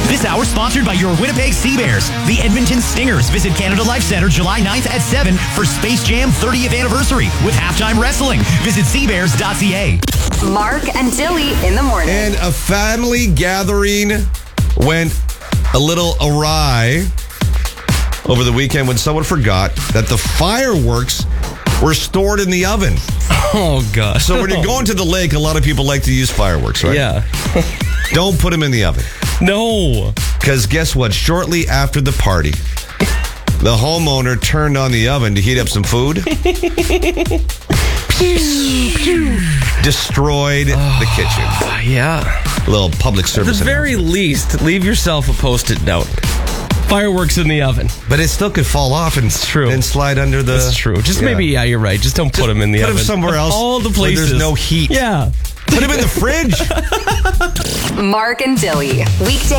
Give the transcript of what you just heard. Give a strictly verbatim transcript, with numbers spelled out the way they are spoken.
This hour sponsored by your Winnipeg Sea Bears. The Edmonton Stingers visit Canada Life Centre July ninth at seven for Space Jam thirtieth anniversary with halftime wrestling. Visit sea bears dot c a. Mark and Dilly in the morning. And a family gathering went a little awry over the weekend when someone forgot that the fireworks were stored in the oven. Oh, God. So when you're going to the lake, a lot of people like to use fireworks, right? Yeah. Don't put them in the oven. No. Because guess what? Shortly after the party, the homeowner turned on the oven to heat up some food. Destroyed oh, the kitchen. Yeah. A little public At service. the very least, leave yourself a post-it note. Fireworks in the oven. But it still could fall off and, true. and slide under the... That's true. Just yeah. maybe, yeah, you're right. Just don't put Just them in the put oven. Put them somewhere else. All the places. Where there's no heat. Yeah. Put them in the fridge. Mark and Dilly. Weekday